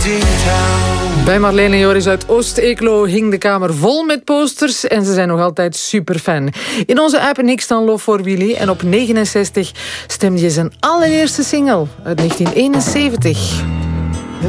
Bij Marlene Joris uit Oost-Eeklo hing de kamer vol met posters en ze zijn nog altijd superfan. In onze app niks dan lof voor Willy en op 69 stemde je zijn allereerste single uit 1971.